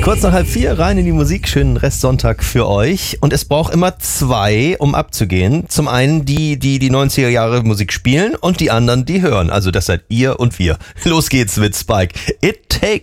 Kurz nach 3:30 rein in die Musik. Schönen Restsonntag für euch. Und es braucht immer zwei, um abzugehen. Zum einen die 90er Jahre Musik spielen und die anderen, die hören. Also das seid ihr und wir. Los geht's mit Spike. It takes